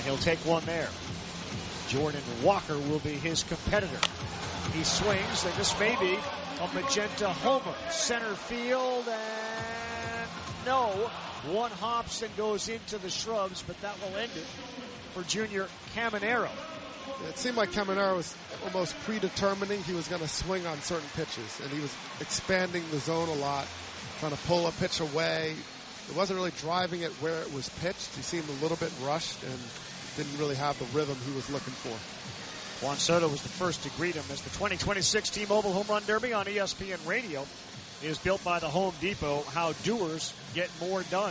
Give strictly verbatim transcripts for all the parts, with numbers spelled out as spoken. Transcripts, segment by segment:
He'll take one there. Jordan Walker will be his competitor. He swings, and this may be a magenta homer. Center field, and no. One hops and goes into the shrubs, but that will end it for Junior Caminero. It seemed like Caminero was almost predetermining he was going to swing on certain pitches, and he was expanding the zone a lot, trying to pull a pitch away. It wasn't really driving it where it was pitched. He seemed a little bit rushed and didn't really have the rhythm he was looking for. Juan Soto was the first to greet him as the twenty twenty-six T-Mobile Home Run Derby on E S P N Radio is built by the Home Depot, how doers get more done.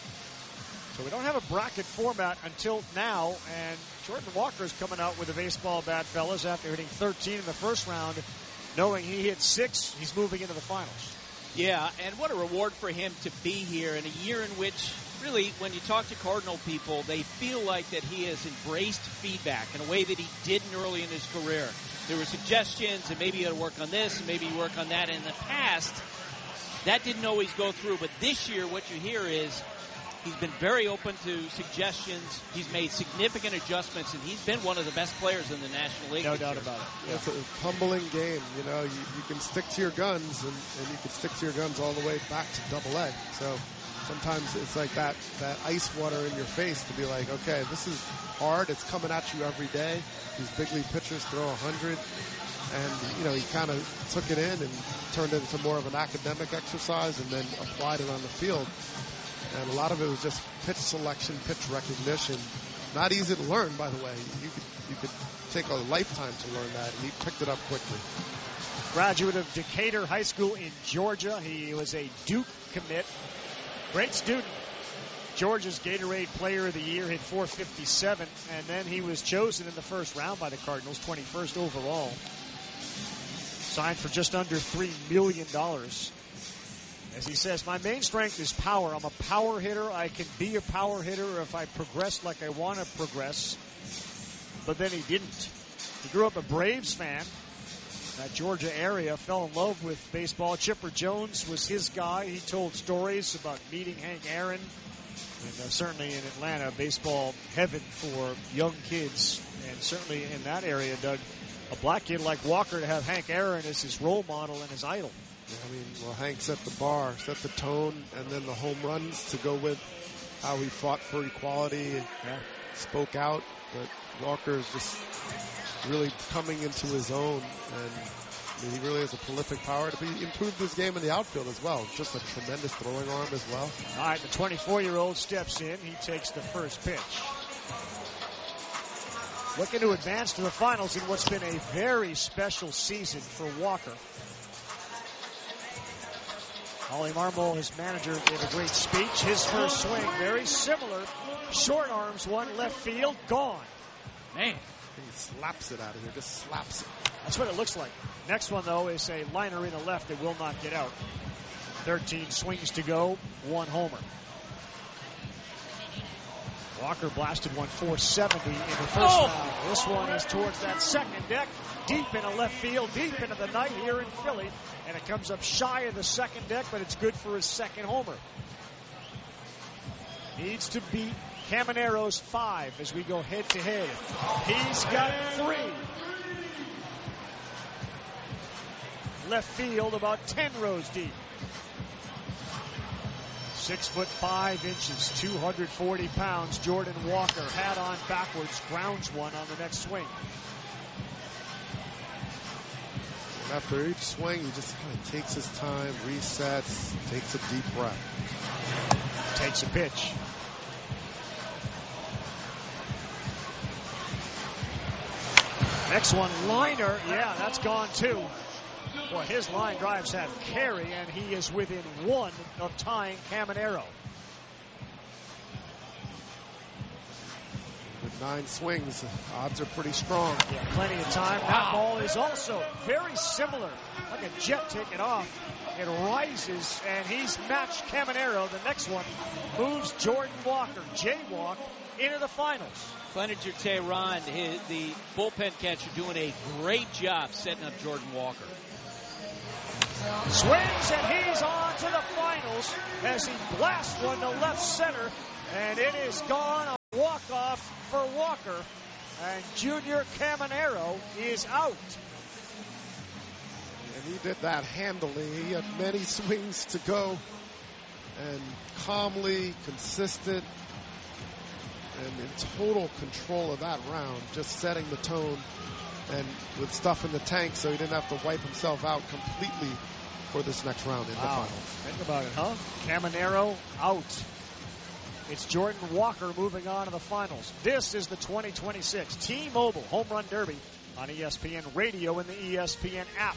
So we don't have a bracket format until now, and Jordan Walker is coming out with a baseball bat, fellas, after hitting thirteen in the first round. Knowing he hit six, he's moving into the finals. Yeah, and what a reward for him to be here in a year in which, really, when you talk to Cardinal people, they feel like that he has embraced feedback in a way that he didn't early in his career. There were suggestions, and maybe you got to work on this, and maybe you work on that. In the past, that didn't always go through, but this year what you hear is he's been very open to suggestions. He's made significant adjustments, and he's been one of the best players in the National League. No doubt about it. Yeah. It's a humbling game. You know, you, you can stick to your guns, and, and you can stick to your guns all the way back to double A. So sometimes it's like that, that ice water in your face to be like, okay, this is hard. It's coming at you every day. These big league pitchers throw one hundred. And, you know, he kind of took it in and turned it into more of an academic exercise and then applied it on the field. And a lot of it was just pitch selection, pitch recognition. Not easy to learn, by the way. You could you could take a lifetime to learn that, and he picked it up quickly. Graduate of Decatur High School in Georgia. He was a Duke commit. Great student. Georgia's Gatorade Player of the Year, hit four fifty-seven, and then he was chosen in the first round by the Cardinals, twenty-first overall. Signed for just under three million dollars. As he says, my main strength is power. I'm a power hitter. I can be a power hitter if I progress like I want to progress. But then he didn't. He grew up a Braves fan. That Georgia area, fell in love with baseball. Chipper Jones was his guy. He told stories about meeting Hank Aaron. And uh, certainly in Atlanta, baseball heaven for young kids. And certainly in that area, Doug, a black kid like Walker to have Hank Aaron as his role model and his idol. Yeah, I mean, well, Hank set the bar, set the tone, and then the home runs to go with how he fought for equality and yeah. spoke out. But Walker is just really coming into his own, and I mean, he really has a prolific power. He improved his game in the outfield as well. Just a tremendous throwing arm as well. All right, the twenty-four-year-old steps in. He takes the first pitch. Looking to advance to the finals in what's been a very special season for Walker. Ollie Marmol, his manager, gave a great speech. His first swing, very similar. Short arms, one left field, gone. Man. He slaps it out of here, just slaps it. That's what it looks like. Next one, though, is a liner in the left that will not get out. thirteen swings to go, one homer. Walker blasted one four seventy in the first oh. round. This one is towards that second deck, deep into left field, deep into the night here in Philly. And it comes up shy of the second deck, but it's good for his second homer. Needs to beat Caminero's five as we go head to head. He's got three. Left field about ten rows deep. Six foot five inches, two hundred forty pounds. Jordan Walker, hat on backwards, grounds one on the next swing. After each swing, he just kind of takes his time, resets, takes a deep breath. Takes a pitch. Next one, liner. Yeah, that's gone too. Boy, his line drives have carry, and he is within one of tying Caminero. With nine swings, odds are pretty strong. Yeah, plenty of time. That ball is also very similar, like a jet taking off. It rises, and he's matched Caminero. The next one moves Jordan Walker, jaywalk, into the finals. Cleninger Tehran, his, the bullpen catcher, doing a great job setting up Jordan Walker. Swings, and he's on to the finals as he blasts one to left center, and it is gone. walk-off for Walker, and Junior Caminero is out. And he did that handily. He had many swings to go, and calmly, consistent, and in total control of that round, just setting the tone and with stuff in the tank so he didn't have to wipe himself out completely for this next round in wow. the finals. Think about it, huh? Caminero out. It's Jordan Walker moving on to the finals. This is the twenty twenty-six T-Mobile Home Run Derby on E S P N Radio and the E S P N app.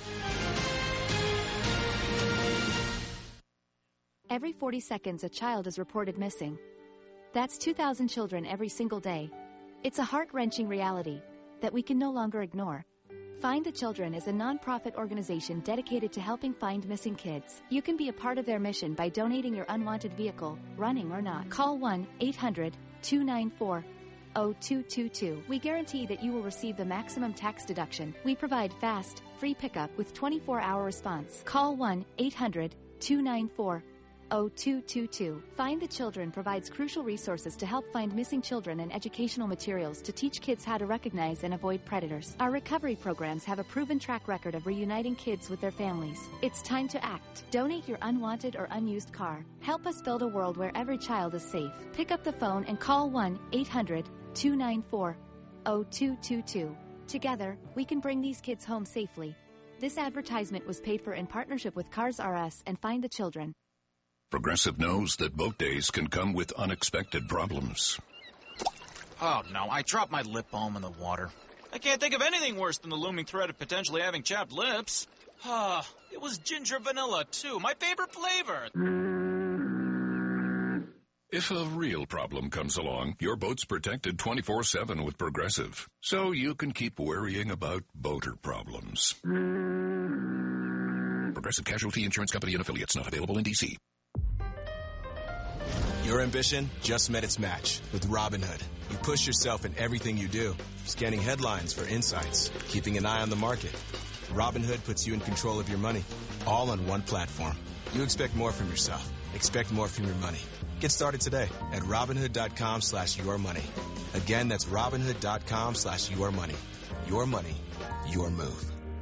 Every forty seconds, a child is reported missing. That's two thousand children every single day. It's a heart-wrenching reality that we can no longer ignore. Find the Children is a non-profit organization dedicated to helping find missing kids. You can be a part of their mission by donating your unwanted vehicle, running or not. Call one eight hundred two nine four zero two two two. We guarantee that you will receive the maximum tax deduction. We provide fast, free pickup with twenty-four hour response. Call one eight hundred two nine four zero two two two. Find the Children provides crucial resources to help find missing children and educational materials to teach kids how to recognize and avoid predators. Our recovery programs have a proven track record of reuniting kids with their families. It's time to act. Donate your unwanted or unused car. Help us build a world where every child is safe. Pick up the phone and call one eight hundred two nine four zero two two two. Together, we can bring these kids home safely. This advertisement was paid for in partnership with Cars R Us and Find the Children. Progressive knows that boat days can come with unexpected problems. Oh, no, I dropped my lip balm in the water. I can't think of anything worse than the looming threat of potentially having chapped lips. Ah, it was ginger vanilla, too, my favorite flavor. If a real problem comes along, your boat's protected twenty-four seven with Progressive, so you can keep worrying about boater problems. Progressive Casualty Insurance Company and Affiliates, not available in D C. Your ambition just met its match with Robinhood. You push yourself in everything you do, scanning headlines for insights, keeping an eye on the market. Robinhood puts you in control of your money, all on one platform. You expect more from yourself. Expect more from your money. Get started today at Robinhood.com slash your money. Again, that's Robinhood.com slash your money. Your money, your move.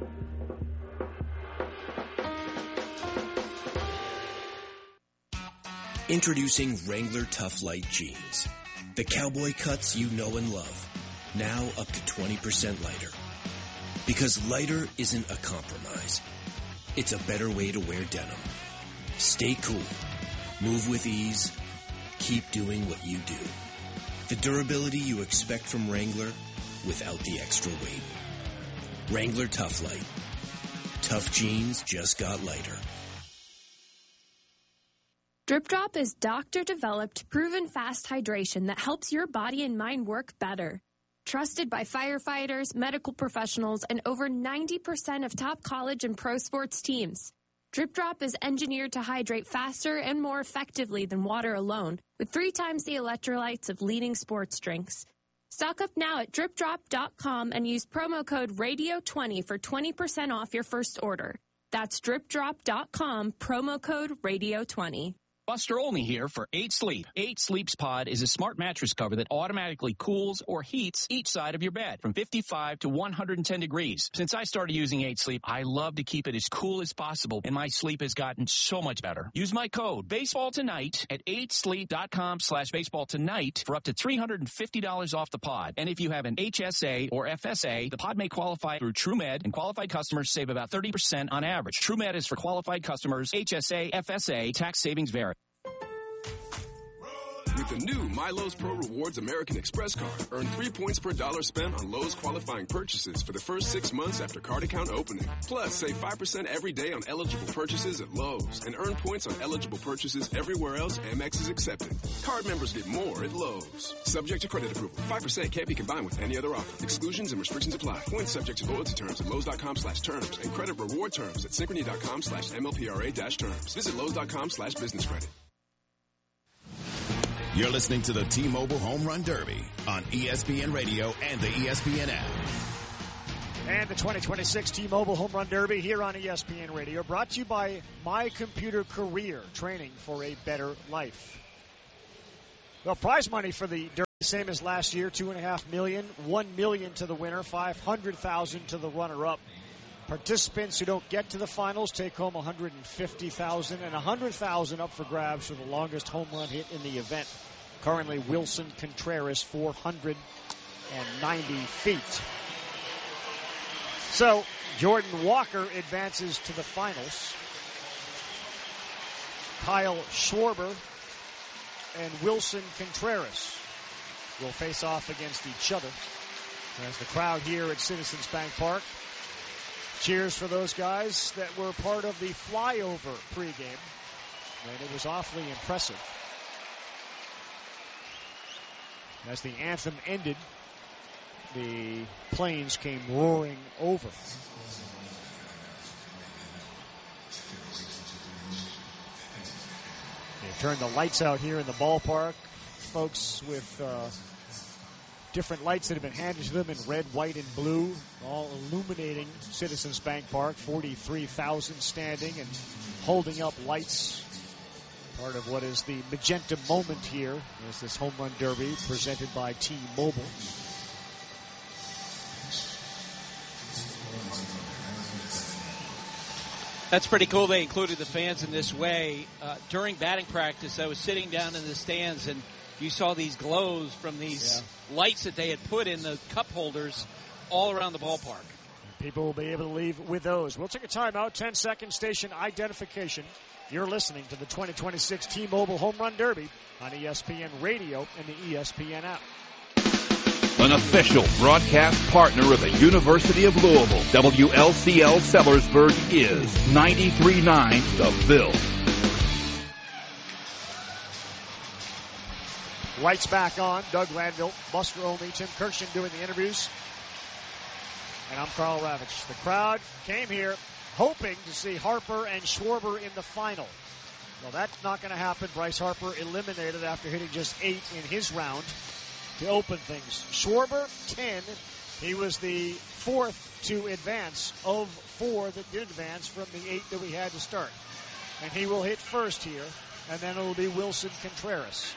Introducing Wrangler Tough Light Jeans. The cowboy cuts you know and love. Now up to twenty percent lighter. Because lighter isn't a compromise. It's a better way to wear denim. Stay cool. Move with ease. Keep doing what you do. The durability you expect from Wrangler without the extra weight. Wrangler Tough Light. Tough jeans just got lighter. Drip Drop is doctor-developed, proven fast hydration that helps your body and mind work better. Trusted by firefighters, medical professionals, and over ninety percent of top college and pro sports teams. Drip Drop is engineered to hydrate faster and more effectively than water alone, with three times the electrolytes of leading sports drinks. Stock up now at drip drop dot com and use promo code radio twenty for twenty percent off your first order. That's drip drop dot com, promo code radio twenty. Buster Olney here for eight sleep. eight Sleeps Pod is a smart mattress cover that automatically cools or heats each side of your bed from fifty-five to one hundred ten degrees. Since I started using eight sleep, I love to keep it as cool as possible, and my sleep has gotten so much better. Use my code baseball tonight at eight sleep dot com slash baseball tonight for up to three hundred fifty dollars off the pod. And if you have an H S A or F S A, the pod may qualify through TrueMed, and qualified customers save about thirty percent on average. TrueMed is for qualified customers. H S A, F S A, tax savings vary. With the new MyLowe's Pro Rewards American Express card, earn three points per dollar spent on Lowe's qualifying purchases for the first six months after card account opening. Plus, save five percent every day on eligible purchases at Lowe's and earn points on eligible purchases everywhere else Amex is accepted. Card members get more at Lowe's. Subject to credit approval. five percent can't be combined with any other offer. Exclusions and restrictions apply. Points subject to loyalty terms at Lowe's dot com slash terms and credit reward terms at Synchrony dot com slash M L P R A dash terms. Visit Lowe's dot com slash business credit. You're listening to the T-Mobile Home Run Derby on E S P N Radio and the E S P N app. And the twenty twenty-six T-Mobile Home Run Derby here on E S P N Radio, brought to you by My Computer Career, training for a better life. Well, prize money for the Derby, same as last year, two and a half million, one million to the winner, five hundred thousand to the runner-up. Participants who don't get to the finals take home one hundred fifty thousand, and one hundred thousand up for grabs for the longest home run hit in the event. Currently, Wilson Contreras, four hundred ninety feet. So, Jordan Walker advances to the finals. Kyle Schwarber and Wilson Contreras will face off against each other as the crowd here at Citizens Bank Park cheers for those guys that were part of the flyover pregame, and it was awfully impressive. As the anthem ended, the planes came roaring over. They turned the lights out here in the ballpark. Folks with uh, different lights that have been handed to them in red, white, and blue, all illuminating Citizens Bank Park. forty-three thousand standing and holding up lights. Part of what is the magenta moment here is this home run derby presented by T-Mobile. That's pretty cool they included the fans in this way. Uh, during batting practice, I was sitting down in the stands, and you saw these glows from these yeah. lights that they had put in the cup holders all around the ballpark. People will be able to leave with those. We'll take a timeout, ten-second station identification. You're listening to the twenty twenty-six T-Mobile Home Run Derby on E S P N Radio and the E S P N app. An official broadcast partner of the University of Louisville, W L C L Sellersburg is ninety-three point nine The Ville. Lights back on. Doug Landville, Buster Olney, Tim Kirkshin doing the interviews. And I'm Carl Ravitch. The crowd came here hoping to see Harper and Schwarber in the final. Well, that's not going to happen. Bryce Harper eliminated after hitting just eight in his round to open things. Schwarber, ten. He was the fourth to advance of four that did advance from the eight that we had to start. And he will hit first here, and then it will be Wilson Contreras.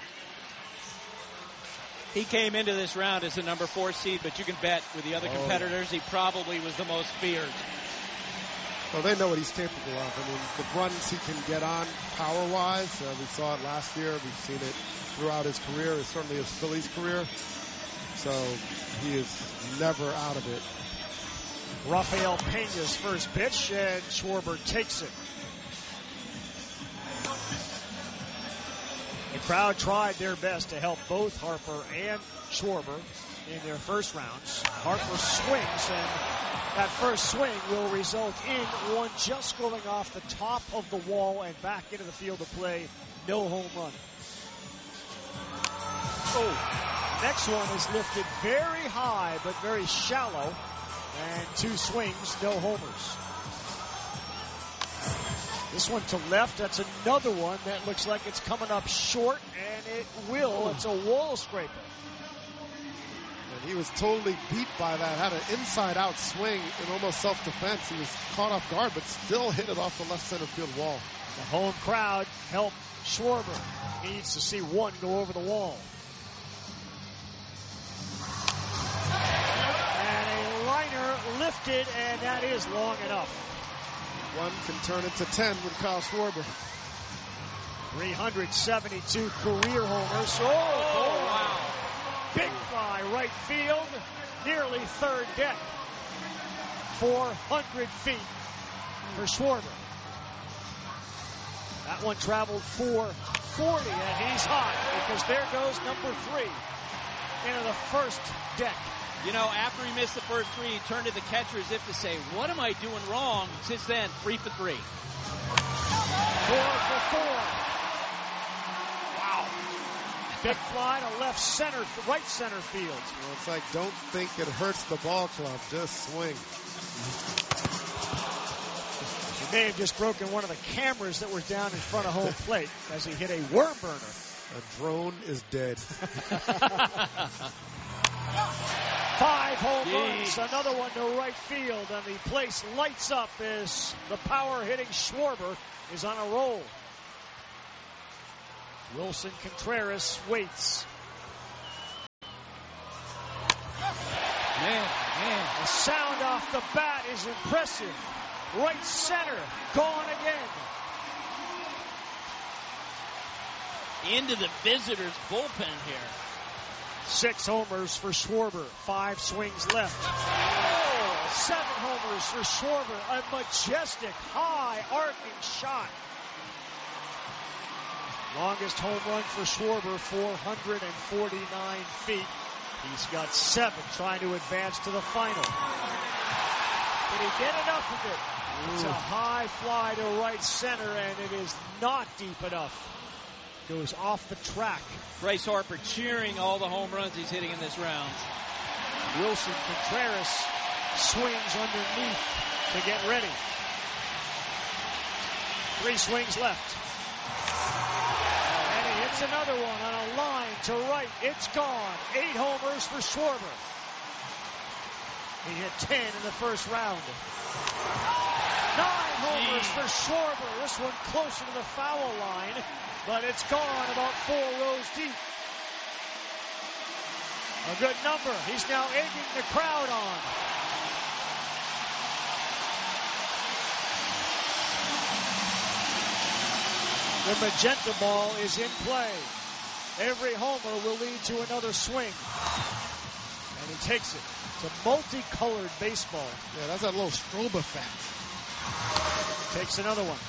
He came into this round as the number four seed, but you can bet with the other oh. competitors, he probably was the most feared. Well, they know what he's capable of. I mean, the runs he can get on power-wise, uh, we saw it last year. We've seen it throughout his career, certainly his Phillies career. So he is never out of it. Rafael Pena's first pitch, and Schwarber takes it. The crowd tried their best to help both Harper and Schwarber in their first rounds. Harper swings, and that first swing will result in one just going off the top of the wall and back into the field of play. No home run. Oh, next one is lifted very high but very shallow, and two swings, no homers. This one to left, that's another one that looks like it's coming up short, and it will. It's a wall scraper. And he was totally beat by that. Had an inside-out swing in almost self-defense. He was caught off guard, but still hit it off the left center field wall. The home crowd helped Schwarber. Needs to see one go over the wall. And a liner lifted, and that is long enough. One can turn into ten with Kyle Schwarber. three hundred seventy-two career homers. Oh, oh wow. Big fly right field, nearly third deck. four hundred feet for Schwarber. That one traveled four forty, and he's hot because there goes number three into the first deck. You know, after he missed the first three, he turned to the catcher as if to say, what am I doing wrong? Since then, three for three. Four for four. Wow. Big fly to left center, right center field. Well, it's like, don't think it hurts the ball club. Just swing. He may have just broken one of the cameras that were down in front of home plate as he hit a worm burner. A drone is dead. Five home runs, another one to right field, and the place lights up as the power-hitting Schwarber is on a roll. Wilson Contreras waits. Man, man. The sound off the bat is impressive. Right center, gone again. Into the visitors' bullpen here. Six homers for Schwarber. Five swings left. Oh, seven homers for Schwarber. A majestic, high, arcing shot. Longest home run for Schwarber, four hundred forty-nine feet. He's got seven trying to advance to the final. Did he get enough of it? It's a high fly to right center, and it is not deep enough. Goes off the track. Bryce Harper cheering all the home runs he's hitting in this round. Wilson Contreras swings underneath to get ready. Three swings left. And he hits another one on a line to right. It's gone. Eight homers for Schwarber. He hit ten in the first round. Nine homers for Schwarber. This one closer to the foul line, but it's gone about four rows deep. A good number. He's now egging the crowd on. The magenta ball is in play. Every homer will lead to another swing. And he takes it. It's a multicolored baseball. Yeah, that's that little strobe effect. Takes another one.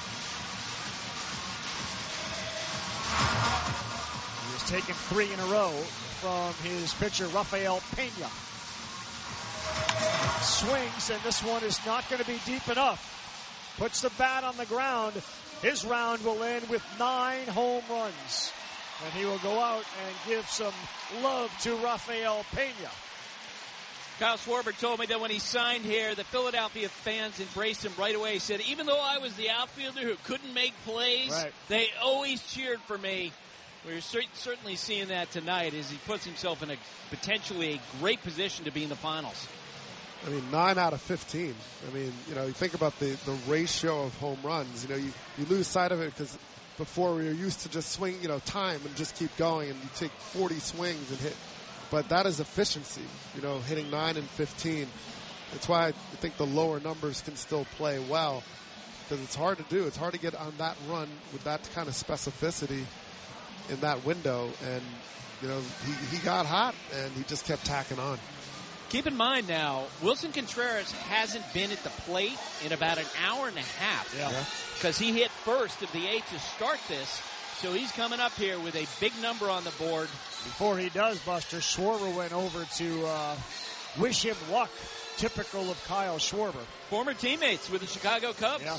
He has taken three in a row from his pitcher, Rafael Pena. Swings, and this one is not going to be deep enough. Puts the bat on the ground. His round will end with nine home runs. And he will go out and give some love to Rafael Pena. Kyle Schwarber told me that when he signed here, the Philadelphia fans embraced him right away. He said, even though I was the outfielder who couldn't make plays, right, they always cheered for me. We're cer- certainly seeing that tonight as he puts himself in a potentially a great position to be in the finals. I mean, nine out of fifteen. I mean, you know, you think about the, the ratio of home runs. You know, you, you lose sight of it because before we were used to just swing, you know, time and just keep going, and you take forty swings and hit. But that is efficiency, you know, hitting nine and fifteen. That's why I think the lower numbers can still play well, because it's hard to do. It's hard to get on that run with that kind of specificity in that window. And, you know, he, he got hot, and he just kept tacking on. Keep in mind now, Wilson Contreras hasn't been at the plate in about an hour and a half. Yeah. Because he hit first of the eight to start this. So he's coming up here with a big number on the board. Before he does, Buster, Schwarber went over to uh, wish him luck, typical of Kyle Schwarber. Former teammates with the Chicago Cubs. Yeah.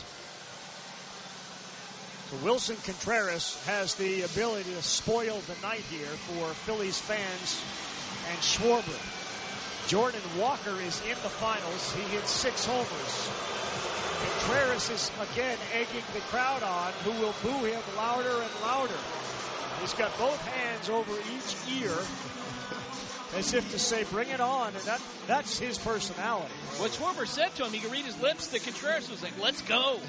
So Wilson Contreras has the ability to spoil the night here for Phillies fans and Schwarber. Jordan Walker is in the finals. He hit six homers. Contreras is again egging the crowd on, who will boo him louder and louder. He's got both hands over each ear as if to say, bring it on. And that, that's his personality. What Schwarber said to him, he could read his lips. The Contreras was like, let's go.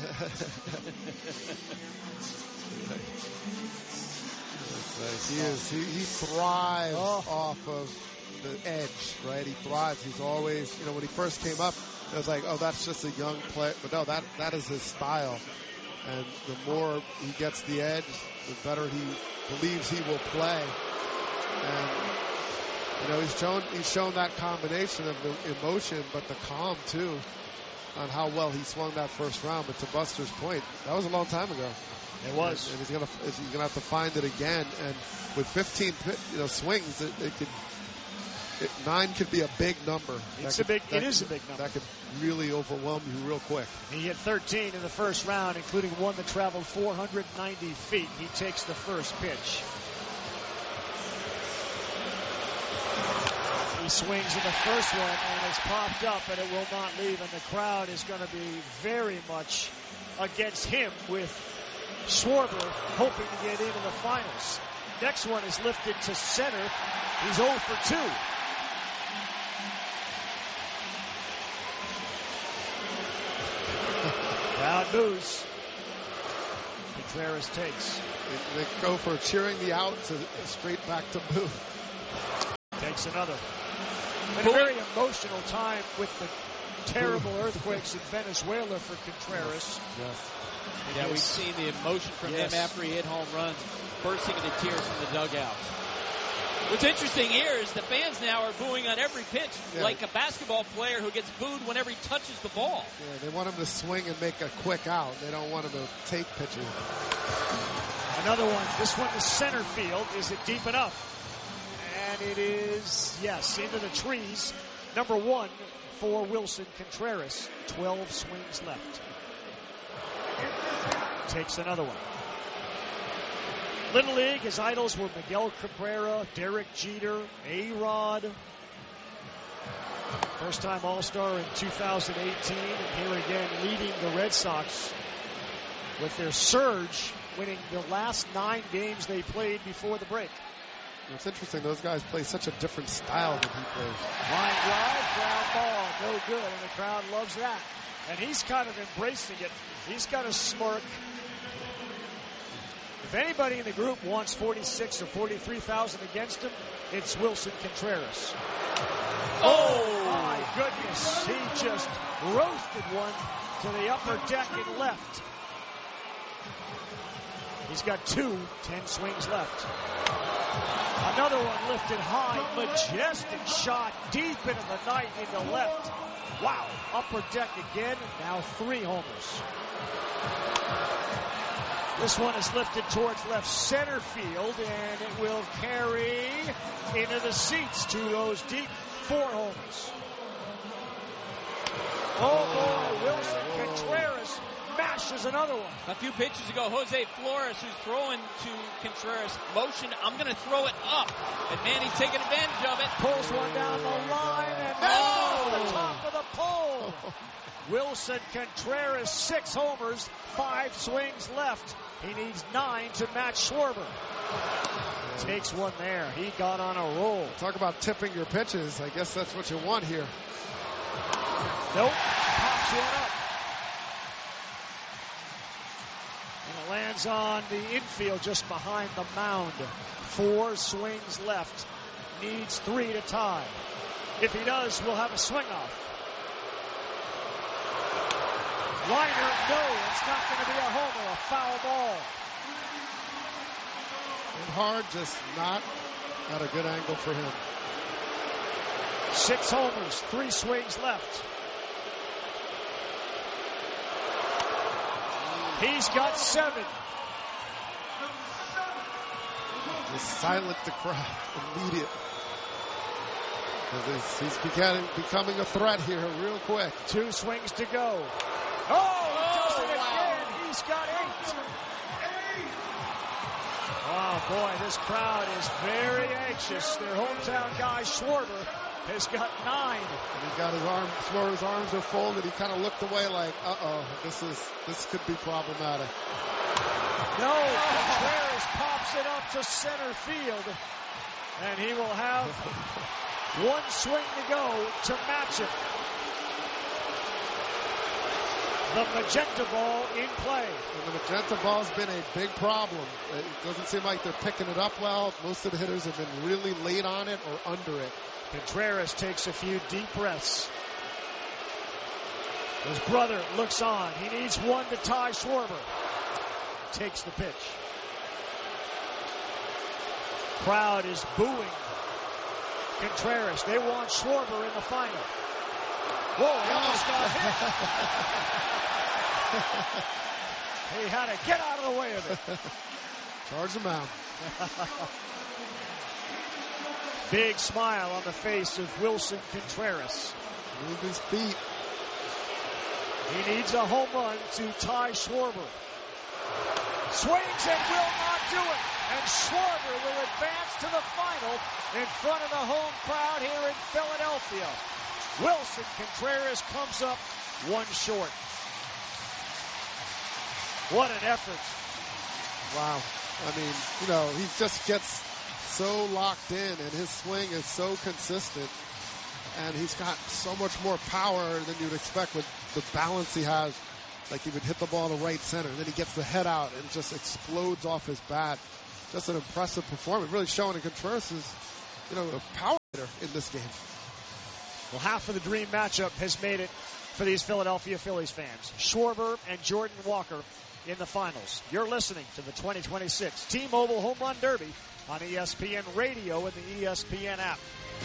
He is. He, he thrives oh. off of the edge, right? He thrives. He's always, you know, when he first came up, it was like, oh, that's just a young player. But no, that that is his style. And the more he gets the edge, the better he believes he will play. And, you know, he's shown he's shown that combination of the emotion, but the calm, too, on how well he swung that first round. But to Buster's point, that was a long time ago. It was. And, and he's going to he's gonna have to find it again. And with fifteen, you know, swings, it, it could... It, nine could be a big number. It's could, a big. It could, is a big number. That could really overwhelm you real quick. He hit thirteen in the first round, including one that traveled four hundred ninety feet. He takes the first pitch. He swings in the first one, and it's popped up, and it will not leave. And the crowd is going to be very much against him, with Schwarber hoping to get into the finals. Next one is lifted to center. He's oh for two. Crowd boos. Contreras takes. They, they go for cheering the out to straight back to boo. Takes another. And a very emotional time with the terrible earthquakes in Venezuela for Contreras. Yes. Yeah, we've seen the emotion from yes. him after he hit home runs, bursting into tears from the dugout. What's interesting here is the fans now are booing on every pitch, yeah. like a basketball player who gets booed whenever he touches the ball. Yeah, they want him to swing and make a quick out. They don't want him to take pitches. Another one. This one to center field. Is it deep enough? And it is, yes, into the trees. Number one for Wilson Contreras. twelve swings left. Takes another one. Little League, his idols were Miguel Cabrera, Derek Jeter, A-Rod. First time All-Star in two thousand eighteen. And here again leading the Red Sox with their surge, winning the last nine games they played before the break. It's interesting, those guys play such a different style than he plays. Line drive, ground ball, no good, and the crowd loves that. And he's kind of embracing it. He's got a smirk. If anybody in the group wants forty-six or forty-three thousand against him, it's Wilson Contreras. Oh, my goodness. He just roasted one to the upper deck and left. He's got two, ten swings left. Another one lifted high, majestic shot deep into the night into left. Wow, upper deck again, now three homers. This one is lifted towards left center field, and it will carry into the seats to those deep four homers. Oh boy, Wilson Contreras mashes another one. A few pitches ago, Jose Flores, who's throwing to Contreras, motion, I'm going to throw it up. And Manny's taking advantage of it. Pulls one down the line and oh! to the top of the pole. Wilson Contreras, six homers, five swings left. He needs nine to match Schwarber. Takes one there. He got on a roll. Talk about tipping your pitches. I guess that's what you want here. Nope. Pops one up. And it lands on the infield just behind the mound. Four swings left. Needs three to tie. If he does, we'll have a swing off. Liner, no, it's not going to be a homer, a foul ball. And hard, just not at a good angle for him. Six homers, three swings left. He's got seven. Just silent the crowd immediately. He's, he's becoming, becoming a threat here real quick. Two swings to go. Oh, he does it again. He's got eight. Oh, boy, this crowd is very anxious. Their hometown guy, Schwarber, has got nine. And he's got his arms, Schwarber's arms are folded. He kind of looked away like, uh-oh, this is this could be problematic. No, Contreras pops it up to center field. And he will have one swing to go to match it. The magenta ball in play. And the magenta ball's been a big problem. It doesn't seem like they're picking it up well. Most of the hitters have been really late on it or under it. Contreras takes a few deep breaths. His brother looks on. He needs one to tie Schwarber. Takes the pitch. Crowd is booing Contreras. They want Schwarber in the final. Whoa, he almost got hit. He had to get out of the way of it. Charge him out. Big smile on the face of Wilson Contreras. Move his feet. He needs a home run to tie Schwarber. Swings and will not do it. And Schwarber will advance to the final in front of the home crowd here in Philadelphia. Wilson Contreras comes up one short. What an effort. Wow. I mean, you know, he just gets so locked in and his swing is so consistent. And he's got so much more power than you'd expect with the balance he has Like he would hit the ball to right center, and then he gets the head out and just explodes off his bat. Just an impressive performance. Really showing that Contreras is, you know, a power hitter in this game. Well, half of the dream matchup has made it for these Philadelphia Phillies fans. Schwarber and Jordan Walker in the finals. You're listening to the twenty twenty-six T-Mobile Home Run Derby on E S P N Radio and the E S P N app.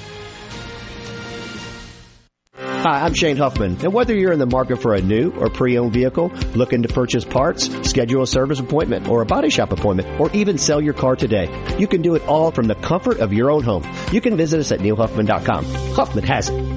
Hi, I'm Shane Huffman, and whether you're in the market for a new or pre-owned vehicle, looking to purchase parts, schedule a service appointment or a body shop appointment, or even sell your car today, you can do it all from the comfort of your own home. You can visit us at neil huffman dot com. Huffman has it.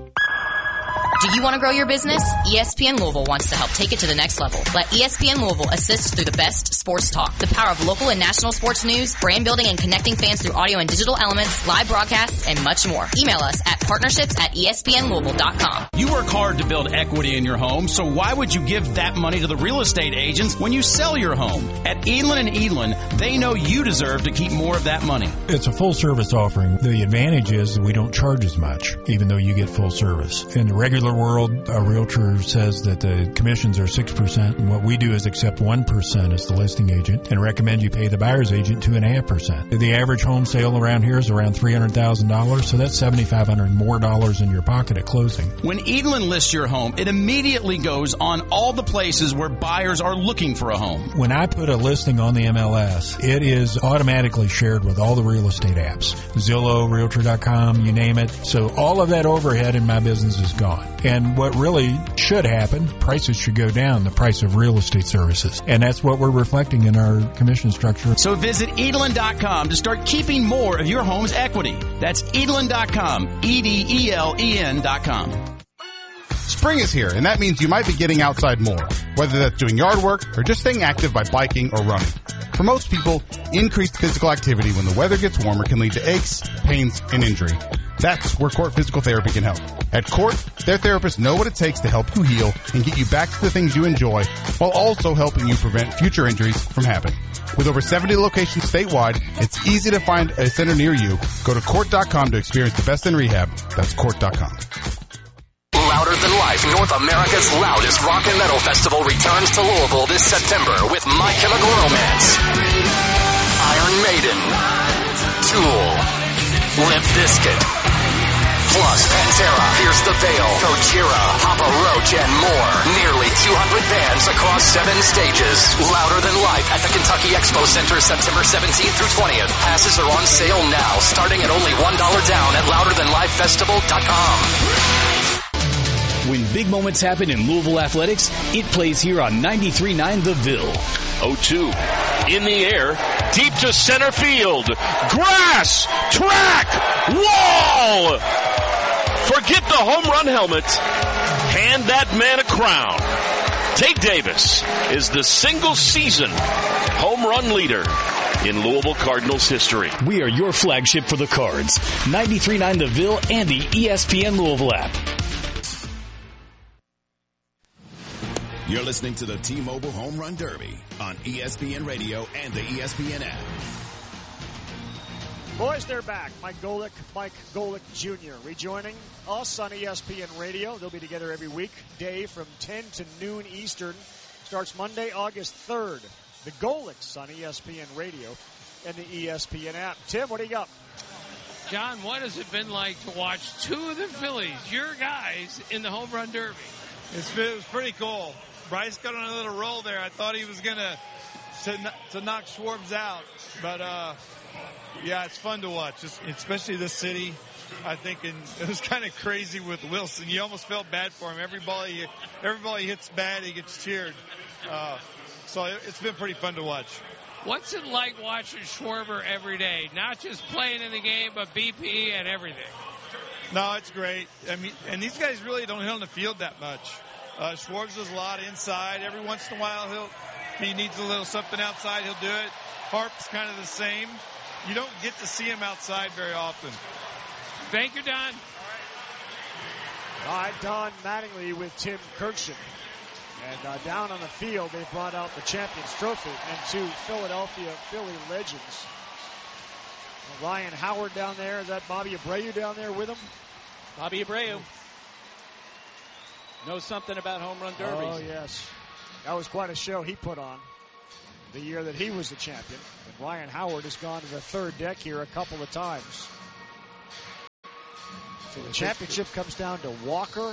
Do you want to grow your business? E S P N Louisville wants to help take it to the next level. Let E S P N Louisville assist through the best sports talk, the power of local and national sports news, brand building and connecting fans through audio and digital elements, live broadcasts, and much more. Email us at partnerships at E S P N Louisville dot com. You work hard to build equity in your home, so why would you give that money to the real estate agents when you sell your home? At Edlin and Edlin, they know you deserve to keep more of that money. It's a full service offering. The advantage is that we don't charge as much, even though you get full service. In the regular world, a realtor says that the commissions are six percent, and what we do is accept one percent as the listing agent and recommend you pay the buyer's agent two point five percent. The average home sale around here is around three hundred thousand dollars, so that's seven thousand five hundred dollars more dollars in your pocket at closing. When Edlin lists your home, it immediately goes on all the places where buyers are looking for a home. When I put a listing on the M L S, it is automatically shared with all the real estate apps. Zillow, Realtor dot com, you name it. So all of that overhead in my business is gone. And what really should happen, prices should go down, the price of real estate services. And that's what we're reflecting in our commission structure. So visit Edlin dot com to start keeping more of your home's equity. That's Edlin dot com, E D E L E N dot com. Spring is here, and that means you might be getting outside more, whether that's doing yard work or just staying active by biking or running. For most people, increased physical activity when the weather gets warmer can lead to aches, pains, and injury. That's where Court Physical Therapy can help. At Court, their therapists know what it takes to help you heal and get you back to the things you enjoy, while also helping you prevent future injuries from happening. With over seventy locations statewide, it's easy to find a center near you. Go to court dot com to experience the best in rehab. That's court dot com. Louder Than Life, North America's loudest rock and metal festival returns to Louisville this September with My Chemical Romance, Iron Maiden, Tool, Limp Bizkit, plus Pantera, Pierce the Veil, Gojira, Papa Roach, and more. Nearly two hundred bands across seven stages. Louder Than Life at the Kentucky Expo Center September seventeenth through twentieth. Passes are on sale now, starting at only one dollar down at louder than life festival dot com. When big moments happen in Louisville athletics, it plays here on ninety-three point nine The Ville. oh two in the air, deep to center field. Grass, track, wall. Forget the home run helmet. Hand that man a crown. Tate Davis is the single season home run leader in Louisville Cardinals history. We are your flagship for the Cards. ninety-three point nine The Ville and the E S P N Louisville app. You're listening to the T-Mobile Home Run Derby on E S P N Radio and the E S P N app. Boys, they're back. Mike Golick, Mike Golick Junior rejoining us on E S P N Radio. They'll be together every weekday from ten to noon Eastern. Starts Monday, August third. The Golicks on E S P N Radio and the E S P N app. Tim, what do you got? John, what has it been like to watch two of the Phillies, your guys, in the Home Run Derby? It's, it was pretty cool. Bryce got on a little roll there. I thought he was going to to knock Schwartz out. But, uh, yeah, it's fun to watch, just, especially this city. I think and it was kind of crazy with Wilson. You almost felt bad for him. Every ball he, every ball he hits bad, he gets cheered. Uh, so it, it's been pretty fun to watch. What's it like watching Schwarber every day? Not just playing in the game, but B P and everything. No, it's great. I mean, and these guys really don't hit on the field that much. Uh, Schwartz does a lot inside. Every once in a while, he'll, if he needs a little something outside, he'll do it. Harp's kind of the same. You don't get to see him outside very often. Thank you, Don. All right, Don Mattingly with Tim Kirkshin. And uh, down on the field, they brought out the Champions Trophy and two Philadelphia Philly legends. Ryan Howard down there. Is that Bobby Abreu down there with him? Bobby Abreu knows something about home run derbies. Oh, yes. That was quite a show he put on the year that he was the champion. And Ryan Howard has gone to the third deck here a couple of times. So the championship comes down to Walker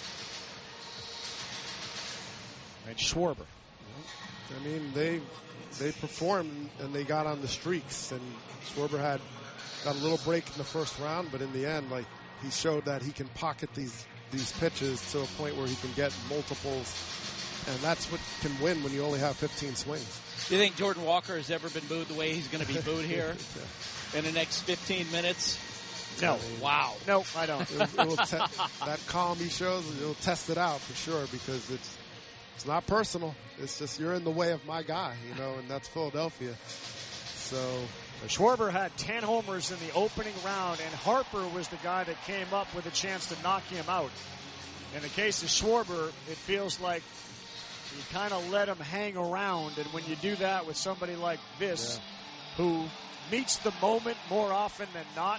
and Schwarber. I mean, they they performed and they got on the streaks. And Schwarber had got a little break in the first round, but in the end, like, he showed that he can pocket these these pitches to a point where he can get multiples, and that's what can win when you only have fifteen swings. Do you think Jordan Walker has ever been booed the way he's going to be booed here in the next fifteen minutes? No. I mean, wow. No, I don't. It will, it will te- that calm he shows, it'll test it out for sure, because it's it's not personal. It's just you're in the way of my guy, you know, and that's Philadelphia. So Schwarber had ten homers in the opening round, and Harper was the guy that came up with a chance to knock him out. In the case of Schwarber, it feels like you kind of let him hang around, and when you do that with somebody like this, yeah. who meets the moment more often than not,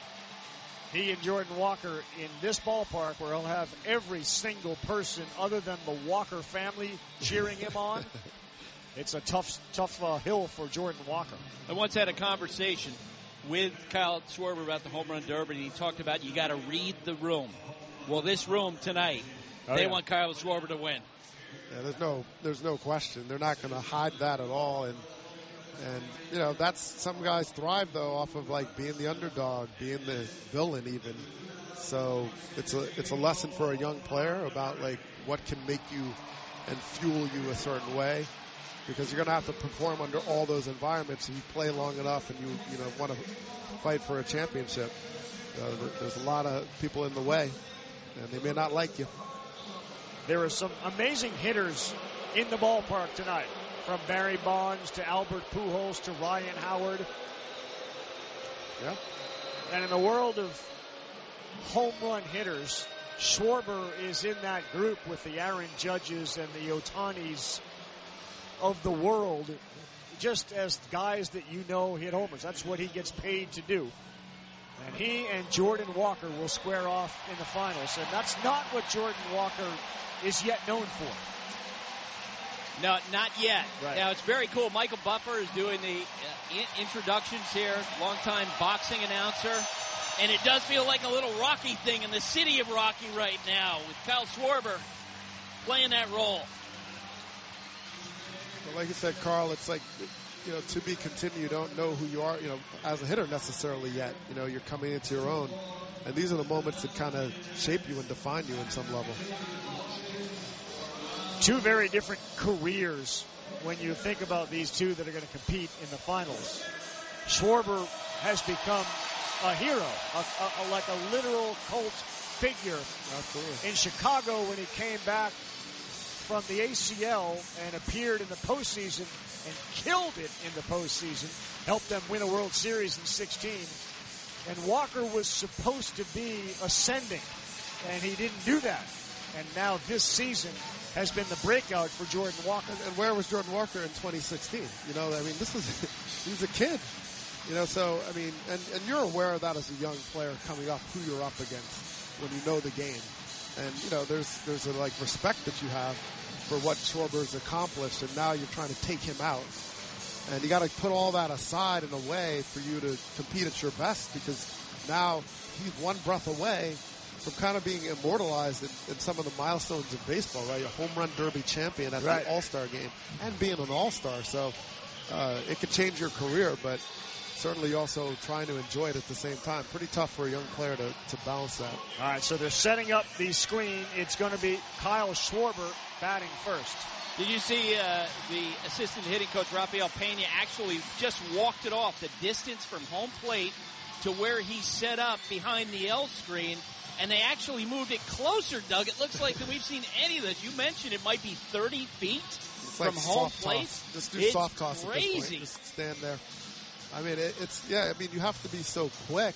he and Jordan Walker in this ballpark where he'll have every single person other than the Walker family cheering him on. It's a tough, tough uh, hill for Jordan Walker. I once had a conversation with Kyle Schwarber about the home run derby, and he talked about you got to read the room. Well, this room tonight, oh, they yeah. want Kyle Schwarber to win. Yeah, there's no, there's no question. They're not going to hide that at all, and and you know that's some guys thrive though off of like being the underdog, being the villain even. So it's a it's a lesson for a young player about like what can make you and fuel you a certain way. Because you're going to have to perform under all those environments if you play long enough and you you know want to fight for a championship. Uh, there's a lot of people in the way, and they may not like you. There are some amazing hitters in the ballpark tonight, from Barry Bonds to Albert Pujols to Ryan Howard. Yeah. And in the world of home run hitters, Schwarber is in that group with the Aaron Judges and the Ohtanis of the world, just as guys that you know hit homers. That's what he gets paid to do. And he and Jordan Walker will square off in the finals. And that's not what Jordan Walker is yet known for. No, not yet. Right. Now, it's very cool. Michael Buffer is doing the uh, in- introductions here, longtime boxing announcer. And it does feel like a little Rocky thing in the city of Rocky right now, with Kyle Schwarber playing that role. Like you said, Carl, it's like, you know, to be continued. You don't know who you are, you know, as a hitter necessarily yet. You know, you're coming into your own. And these are the moments that kind of shape you and define you in some level. Two very different careers when you think about these two that are going to compete in the finals. Schwarber has become a hero, a, a, a, like a literal cult figure. Absolutely. In Chicago when he came back from the A C L and appeared in the postseason and killed it in the postseason, helped them win a World Series in sixteen. And Walker was supposed to be ascending, and he didn't do that. And now this season has been the breakout for Jordan Walker. And, and where was Jordan Walker in twenty sixteen? You know, I mean, this was, he was a kid. You know, so, I mean, and, and you're aware of that as a young player coming up, who you're up against when you know the game. And, you know, there's there's a, like, respect that you have for what Schwarber's accomplished, and now you're trying to take him out. And you got to put all that aside in a way for you to compete at your best, because now he's one breath away from kind of being immortalized in, in some of the milestones of baseball, right? A home run derby champion at right. the All-Star game and being an All-Star. So uh, it could change your career, but certainly also trying to enjoy it at the same time. Pretty tough for a young player to, to balance that. All right, so they're setting up the screen. It's going to be Kyle Schwarber batting first. Did you see uh, the assistant hitting coach, Rafael Pena, actually just walked it off the distance from home plate to where he set up behind the L screen, and they actually moved it closer, Doug. It looks like that we've seen any of this. You mentioned it might be thirty feet it's from like home soft plate. Toss. Just do it's soft toss crazy. At this point. Just stand there. I mean, it, it's, yeah, I mean, you have to be so quick,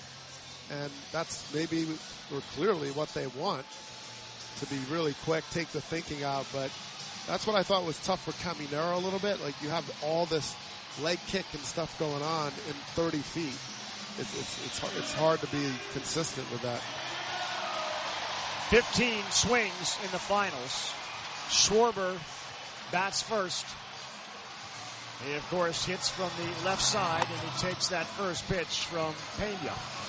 and that's maybe or clearly what they want, to be really quick, take the thinking out, but that's what I thought was tough for Caminero a little bit. Like, you have all this leg kick and stuff going on in thirty feet. It's, it's, it's, it's hard to be consistent with that. fifteen swings in the finals. Schwarber bats first. He, of course, hits from the left side, and he takes that first pitch from Pena.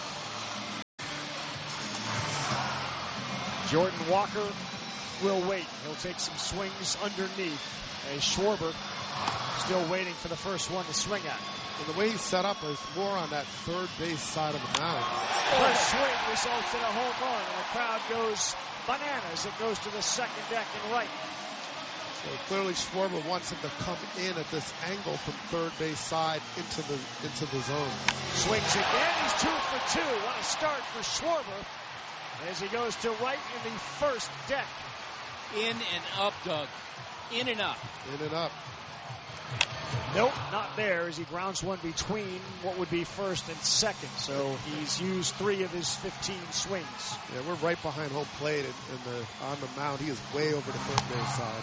Jordan Walker will wait. He'll take some swings underneath. A Schwarber still waiting for the first one to swing at. And the way he's set up is more on that third base side of the mound. First swing results in a home run, and the crowd goes bananas. It goes to the second deck and right. So clearly Schwarber wants him to come in at this angle from third base side into the into the zone. Swings again. He's two for two. What a start for Schwarber as he goes to right in the first deck. In and up, Doug. In and up. In and up. Nope, not there as he grounds one between what would be first and second. So he's used three of his fifteen swings. Yeah, we're right behind home plate and, and the, on the mound. He is way over the third base side.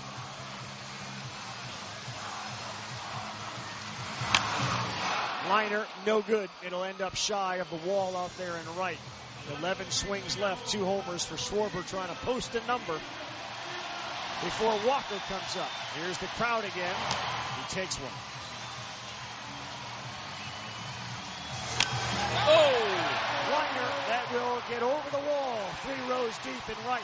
Liner, no good. It'll end up shy of the wall out there in right. eleven swings left, two homers for Schwarber trying to post a number before Walker comes up. Here's the crowd again. He takes one. Oh! Liner, that will get over the wall. Three rows deep in right.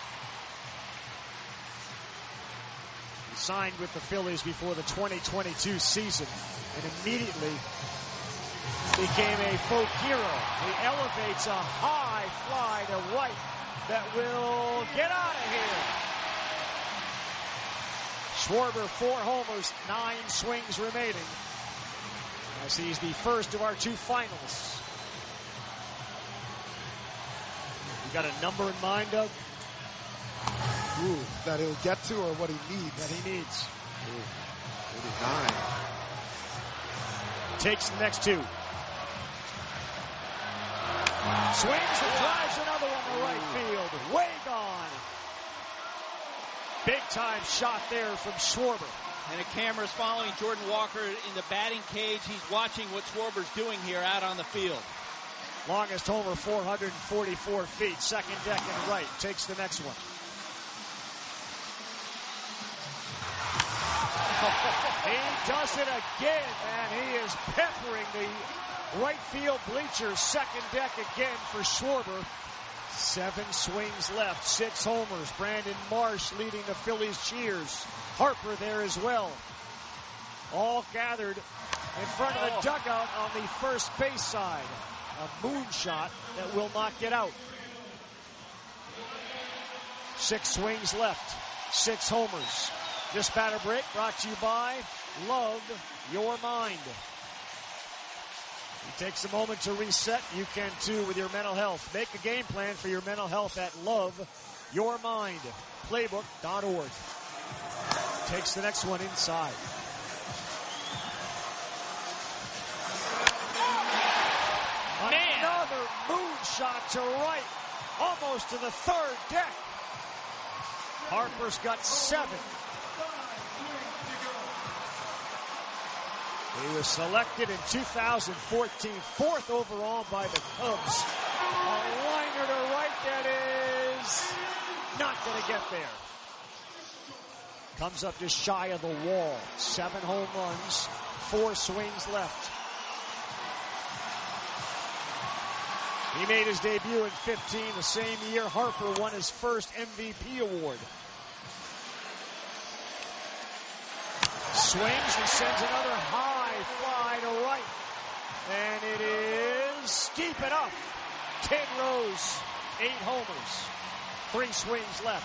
He signed with the Phillies before the twenty twenty-two season and immediately became a folk hero. He elevates a high fly to right that will get out of here. Schwarber, four homers, nine swings remaining, as he's the first of our two finalists. You got a number in mind, Doug? Ooh, that he'll get to or what he needs? That he needs. Ooh, eighty-nine. Takes the next two. Swings and drives another one to right field. Way gone. Big time shot there from Schwarber. And the camera's following Jordan Walker in the batting cage. He's watching what Schwarber's doing here out on the field. Longest homer, four hundred forty-four feet. Second deck and right. Takes the next one. He does it again, and he is peppering the right field bleachers. Second deck again for Schwarber. Seven swings left, six homers. Brandon Marsh leading the Phillies cheers. Harper there as well. All gathered in front of the dugout on the first base side. A moonshot that will not get out. Six swings left, six homers. This batter break brought to you by Love Your Mind. He takes a moment to reset. You can too with your mental health. Make a game plan for your mental health at Love Your Mind Playbook dot org. Takes the next one inside. Man. Another moonshot to right, almost to the third deck. Harper's got seven. He was selected in two thousand fourteen, fourth overall by the Cubs. A liner to right that is not going to get there. Comes up just shy of the wall. Seven home runs, four swings left. He made his debut in fifteen, the same year Harper won his first M V P award. Swings and sends another high fly to right. And it is deep enough. Ten rows, eight homers, three swings left.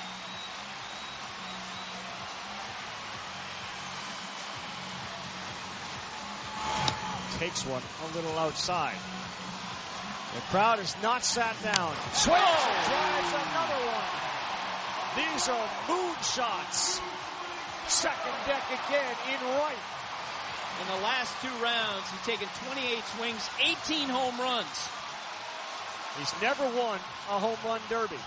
Takes one a little outside. The crowd has not sat down. Swings and drives another one. These are moonshots. Second deck again in right. In the last two rounds, he's taken twenty-eight swings, eighteen home runs. He's never won a home run derby.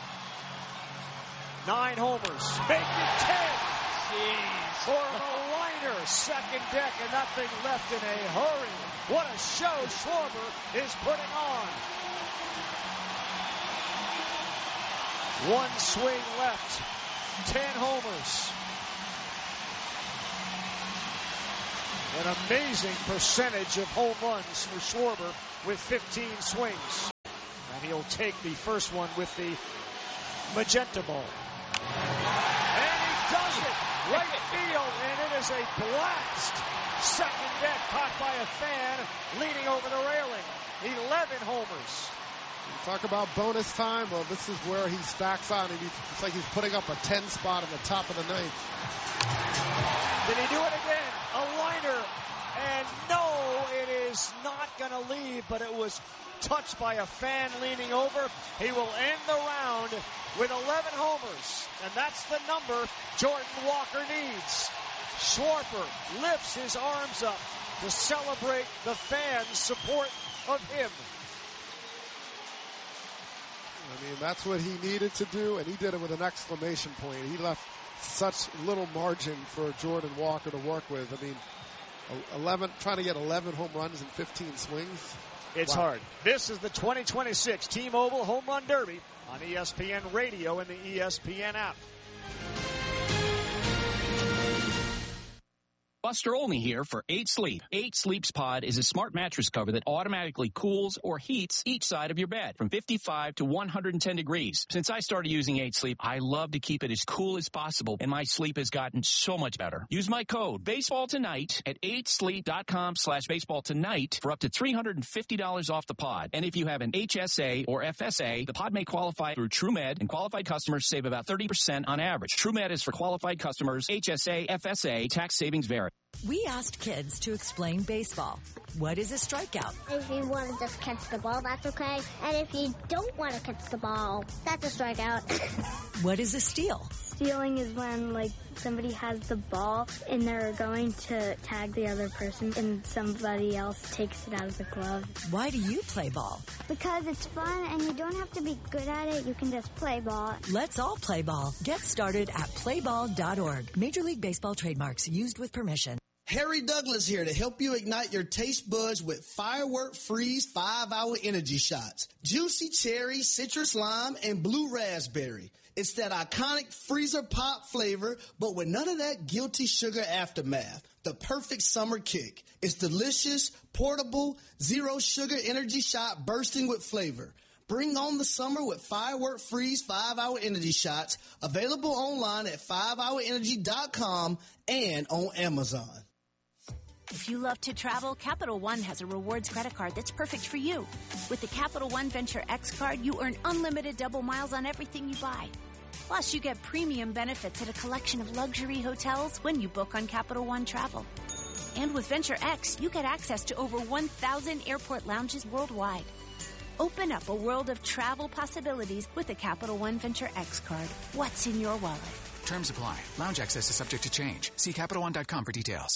Nine homers. Make it ten. Jeez. For a liner. Second deck and nothing left in a hurry. What a show Schwarber is putting on. One swing left. Ten homers. An amazing percentage of home runs for Schwarber with fifteen swings. And he'll take the first one with the magenta ball. And he does it! Right field, and it is a blast! Second deck caught by a fan leaning over the railing. eleven homers. You talk about bonus time. Well, this is where he stacks on. And it's like he's putting up a ten spot on the top of the ninth. Did he do it again? A liner. And no, it is not going to leave, but it was touched by a fan leaning over. He will end the round with eleven homers. And that's the number Jordan Walker needs. Schwarber lifts his arms up to celebrate the fans' support of him. I mean, that's what he needed to do, and he did it with an exclamation point. He left such little margin for Jordan Walker to work with. I mean, eleven, trying to get eleven home runs in fifteen swings. It's wow. hard. This is the twenty twenty-six T-Mobile Home Run Derby on E S P N Radio and the E S P N app. Buster Olney here for eight sleep. eight sleeps Pod is a smart mattress cover that automatically cools or heats each side of your bed from fifty-five to one hundred ten degrees. Since I started using eight sleep, I love to keep it as cool as possible, and my sleep has gotten so much better. Use my code baseball tonight at eight sleep dot com slash baseball tonight for up to three hundred fifty dollars off the Pod. And if you have an H S A or F S A, the Pod may qualify through TrueMed, and qualified customers save about thirty percent on average. TrueMed is for qualified customers. H S A, F S A, tax savings vary. We asked kids to explain baseball. What is a strikeout? If you want to just catch the ball, that's okay. And if you don't want to catch the ball, that's a strikeout. What is a steal? Stealing is when, like, somebody has the ball and they're going to tag the other person and somebody else takes it out of the glove. Why do you play ball? Because it's fun and you don't have to be good at it. You can just play ball. Let's all play ball. Get started at play ball dot org. Major League Baseball trademarks used with permission. Harry Douglas here to help you ignite your taste buds with Firework Freeze five hour Energy Shots. Juicy cherry, citrus lime, and blue raspberry. It's that iconic freezer pop flavor, but with none of that guilty sugar aftermath. The perfect summer kick. It's delicious, portable, zero sugar energy shot bursting with flavor. Bring on the summer with Firework Freeze five hour Energy Shots. Available online at five hour energy dot com and on Amazon. If you love to travel, Capital One has a rewards credit card that's perfect for you. With the Capital One Venture X card, you earn unlimited double miles on everything you buy. Plus, you get premium benefits at a collection of luxury hotels when you book on Capital One Travel. And with Venture X, you get access to over one thousand airport lounges worldwide. Open up a world of travel possibilities with the Capital One Venture X card. What's in your wallet? Terms apply. Lounge access is subject to change. See Capital One dot com for details.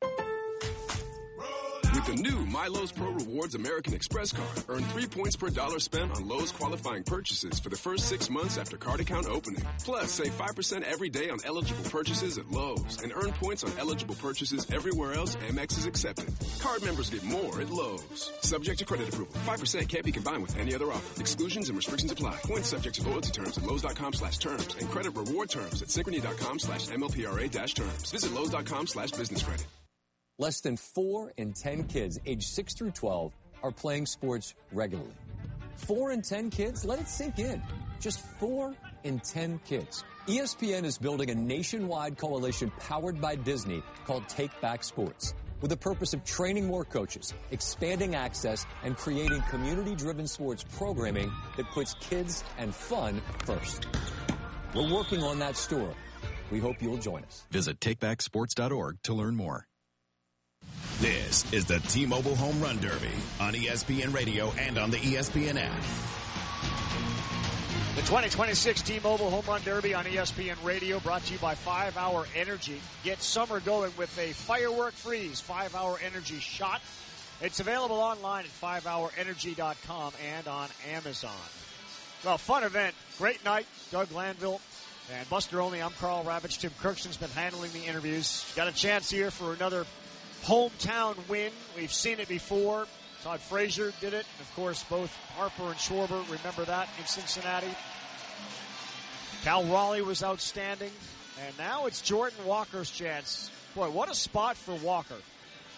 With the new My Lowe's Pro Rewards American Express card, earn three points per dollar spent on Lowe's qualifying purchases for the first six months after card account opening. Plus, save five percent every day on eligible purchases at Lowe's and earn points on eligible purchases everywhere else Amex is accepted. Card members get more at Lowe's. Subject to credit approval. five percent can't be combined with any other offer. Exclusions and restrictions apply. Points subject to loyalty terms at Lowe's dot com slash terms and credit reward terms at Synchrony dot com slash M L P R A dash terms. Visit Lowe's dot com slash business credit. Less than four in ten kids aged six through twelve are playing sports regularly. Four in ten kids? Let it sink in. Just four in ten kids. E S P N is building a nationwide coalition powered by Disney called Take Back Sports, with the purpose of training more coaches, expanding access, and creating community-driven sports programming that puts kids and fun first. We're working on that story. We hope you'll join us. Visit take back sports dot org to learn more. This is the T-Mobile Home Run Derby on E S P N Radio and on the E S P N app. The twenty twenty-six T-Mobile Home Run Derby on E S P N Radio, brought to you by five hour Energy. Get summer going with a Firework Freeze five hour Energy shot. It's available online at five hour energy dot com and on Amazon. Well, fun event. Great night. Doug Glanville and Buster Olney. I'm Carl Ravitch. Tim Kirkson's been handling the interviews. Got a chance here for another hometown win. We've seen it before. Todd Frazier did it. And of course, both Harper and Schwarber, remember that in Cincinnati. Cal Raleigh was outstanding. And now it's Jordan Walker's chance. Boy, what a spot for Walker.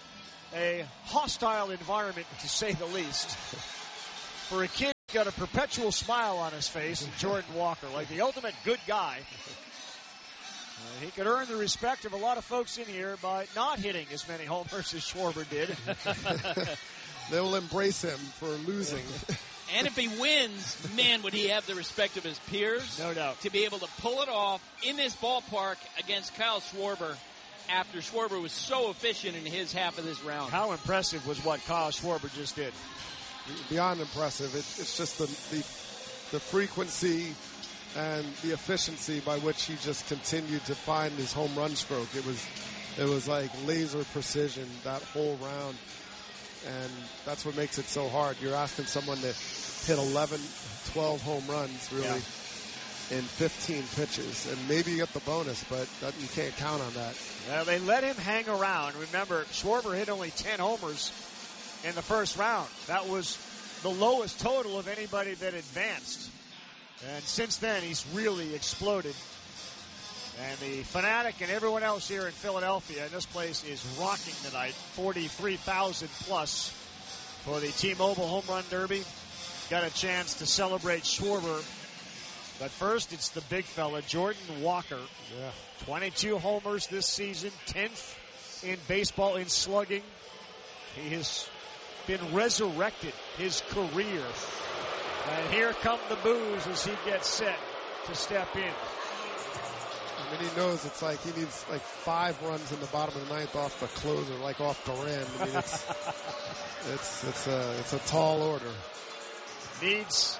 a hostile environment, to say the least. For a kid who's got a perpetual smile on his face, Jordan Walker, like the ultimate good guy. Uh, he could earn the respect of a lot of folks in here by not hitting as many homers as Schwarber did. They will embrace him for losing. And if he wins, man, would he have the respect of his peers. No doubt. To be able to pull it off in this ballpark against Kyle Schwarber after Schwarber was so efficient in his half of this round. How impressive was what Kyle Schwarber just did? Beyond impressive. It, it's just the, the the frequency and the efficiency by which he just continued to find his home run stroke. It was it was like laser precision that whole round. And that's what makes it so hard. You're asking someone to hit eleven, twelve home runs, really, yeah. in fifteen pitches. And maybe you get the bonus, but that, you can't count on that. Well, they let him hang around. Remember, Schwarber hit only ten homers in the first round. That was the lowest total of anybody that advanced. And since then, he's really exploded. And the Fanatic and everyone else here in Philadelphia, and this place is rocking tonight. forty-three thousand plus for the T-Mobile Home Run Derby. Got a chance to celebrate Schwarber. But first, it's the big fella, Jordan Walker. Yeah. twenty-two homers this season, tenth in baseball in slugging. He has been resurrected, his career. And here come the boos as he gets set to step in. I mean, he knows it's like he needs like five runs in the bottom of the ninth off the closer, like off Duran. I mean, it's it's it's a it's a tall order. Needs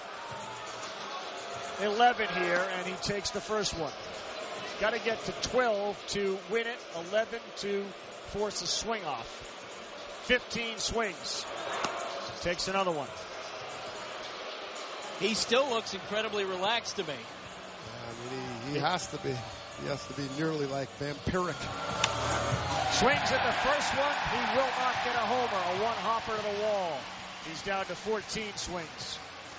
eleven here, and he takes the first one. Got to get to twelve to win it. eleven to force a swing off. fifteen swings. Takes another one. He still looks incredibly relaxed to me. Yeah, I mean, he, he has to be. He has to be nearly like vampiric. Swings at the first one. He will not get a homer. A one-hopper to the wall. He's down to fourteen swings.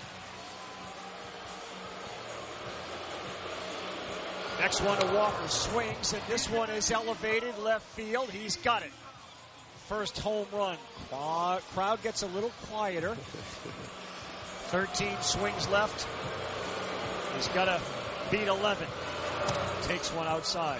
Next one to Walker. Swings, and this one is elevated left field. He's got it. First home run. Crowd gets a little quieter. thirteen swings left. He's got to beat eleven. Takes one outside.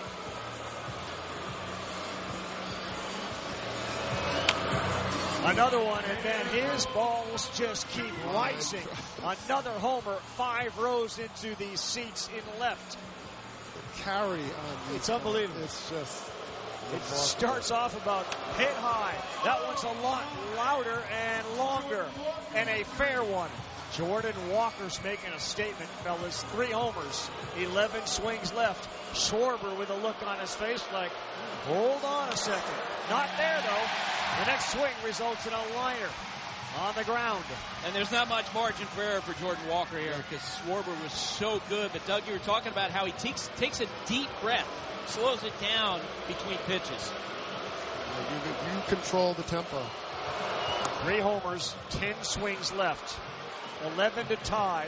Another one, and then his balls just keep rising. Another homer, five rows into the seats in left. The carry on It's unbelievable. It's just... It starts off about hit high. That one's a lot louder and longer, and a fair one. Jordan Walker's making a statement, fellas. Three homers, eleven swings left. Schwarber with a look on his face like, hold on a second. Not there, though. The next swing results in a liner on the ground. And there's not much margin for error for Jordan Walker here because Schwarber was so good. But, Doug, you were talking about how he takes, takes a deep breath, slows it down between pitches. You, you control the tempo. Three homers, ten swings left. eleven to tie.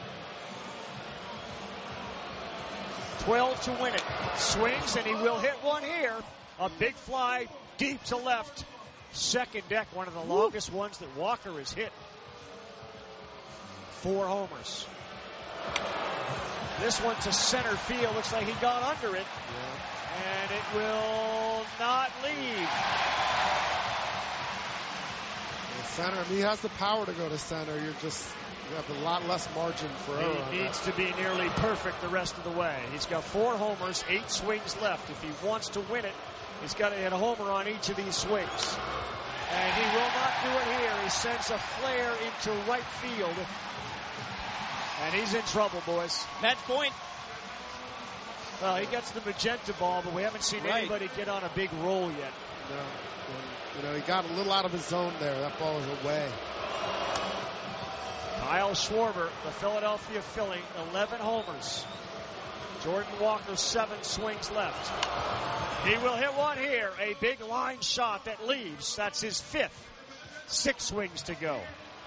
twelve to win it. Swings, and he will hit one here. A big fly deep to left. Second deck, one of the Woo. longest ones that Walker has hit. Four homers. This one to center field. Looks like he got under it. Yeah. And it will not leave. Center, I mean, he has the power to go to center. You're just, you have a lot less margin for error. He needs to be nearly perfect the rest of the way. He's got four homers, eight swings left. If he wants to win it, he's got to hit a homer on each of these swings. And he will not do it here. He sends a flare into right field. And he's in trouble, boys. Match point. Well, he gets the magenta ball, but we haven't seen right. anybody get on a big roll yet. No. And, you know, he got a little out of his zone there. That ball was away. Kyle Schwarber, the Philadelphia Philly, eleven homers. Jordan Walker, seven swings left. He will hit one here. A big line shot that leaves. That's his fifth. Six swings to go.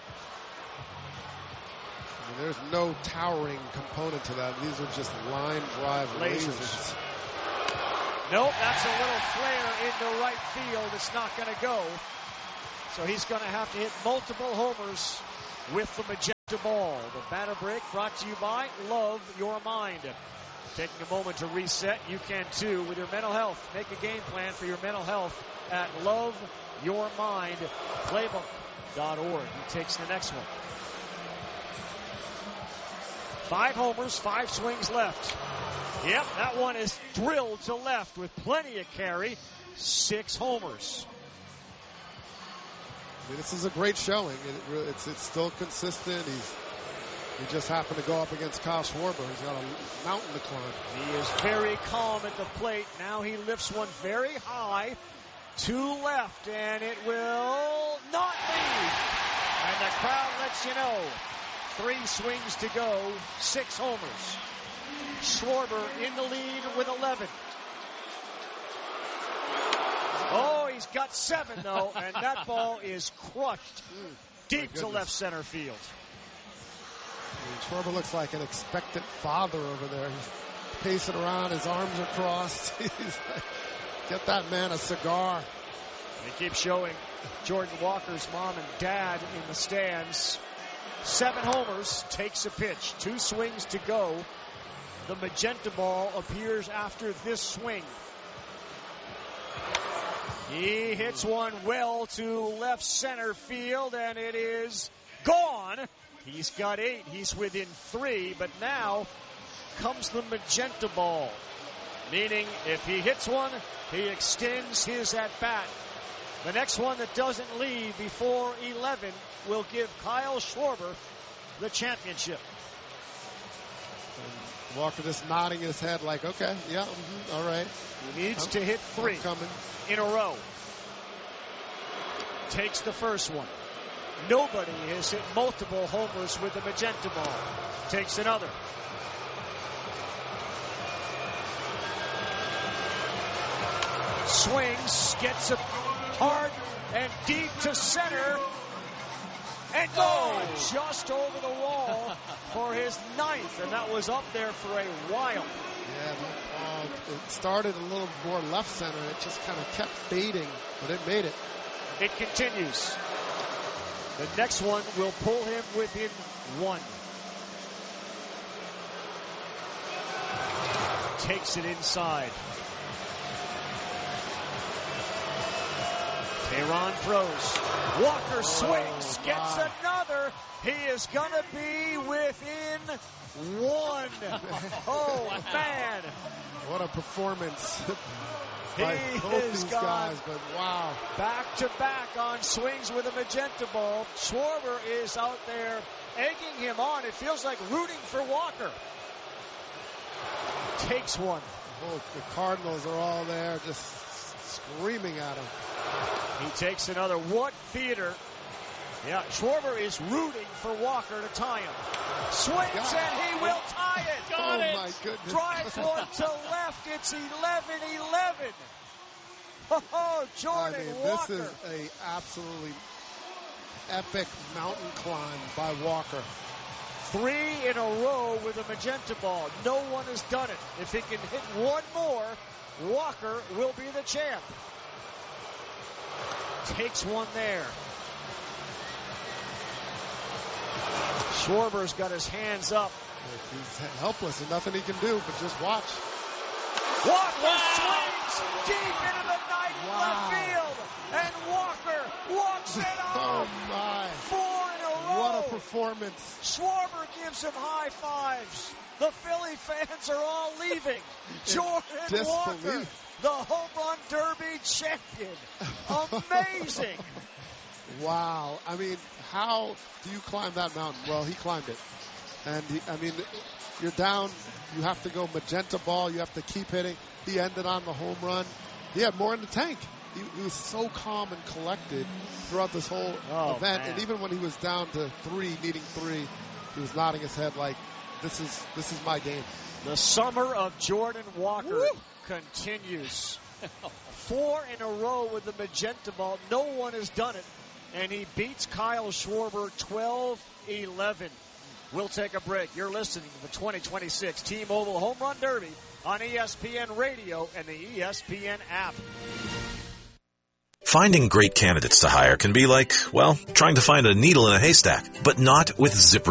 I mean, there's no towering component to that. These are just line drive lasers. lasers. Nope, that's a little flare into right field. It's not going to go. So he's going to have to hit multiple homers with the magenta ball. The batter break brought to you by Love Your Mind. Taking a moment to reset, you can too with your mental health. Make a game plan for your mental health at Love Your Mind Playbook dot org. He takes the next one. Five homers, five swings left. Yep, that one is drilled to left with plenty of carry. Six homers. I mean, this is a great showing. It, it's it's still consistent. He's he just happened to go up against Kyle Schwarber. He's got a mountain to climb. He is very calm at the plate. Now he lifts one very high to left, and it will not leave. And the crowd lets you know. Three swings to go, six homers. Schwarber in the lead with eleven. Oh, he's got seven, though, and that ball is crushed deep to left center field. I mean, Schwarber looks like an expectant father over there. He's pacing around, his arms are crossed. He's like, get that man a cigar. They keep showing Jordan Walker's mom and dad in the stands. Seven homers, takes a pitch. Two swings to go. The magenta ball appears after this swing. He hits one well to left center field, and it is gone. He's got eight. He's within three, but now comes the magenta ball. Meaning if he hits one, he extends his at-bat. The next one that doesn't leave before eleven will give Kyle Schwarber the championship. And Walker just nodding his head like, okay, yeah, mm-hmm, all right. He needs I'm, to hit three coming. in a row. Takes the first one. Nobody has hit multiple homers with the magenta ball. Takes another. Swings, gets it hard and deep to center. And goes just over the wall for his ninth. And that was up there for a while. Yeah, uh, it started a little more left center. It just kind of kept fading, but it made it. It continues. The next one will pull him within one. Takes it inside. Tehran throws. Walker swings, oh, gets my. another. He is going to be within one. Oh, man. What a performance He by both has these gone guys, but wow. back to back on swings with a magenta ball. Schwarber is out there egging him on. It feels like rooting for Walker. Takes one. Oh, the Cardinals are all there just screaming at him. He takes another. What theater. Yeah, Schwarber is rooting for Walker to tie him. Swings God. and he will tie it. Got oh, it. My goodness. Drives one to left. It's eleven eleven. Oh, Jordan I mean, Walker. This is a absolutely epic mountain climb by Walker. Three in a row with a magenta ball. No one has done it. If he can hit one more, Walker will be the champ. Takes one there. Schwarber's got his hands up. He's helpless and nothing he can do but just watch. Walker swings deep into the night wow. left field. And Walker walks it off. Oh, my. Four in a row. What a performance. Schwarber gives him high fives. The Philly fans are all leaving. Jordan Walker, the Home Run Derby champion. Amazing. Wow. I mean, how do you climb that mountain? Well, he climbed it. And, he, I mean, you're down. You have to go magenta ball. You have to keep hitting. He ended on the home run. He had more in the tank. He, he was so calm and collected throughout this whole oh, event. Man. And even when he was down to three, needing three, he was nodding his head like, this is this is my game. The summer of Jordan Walker Woo! continues. Four in a row with the magenta ball. No one has done it. And he beats Kyle Schwarber twelve eleven. We'll take a break. You're listening to the twenty twenty-six T-Mobile Home Run Derby on E S P N Radio and the E S P N app. Finding great candidates to hire can be like, well, trying to find a needle in a haystack, but not with Zipper.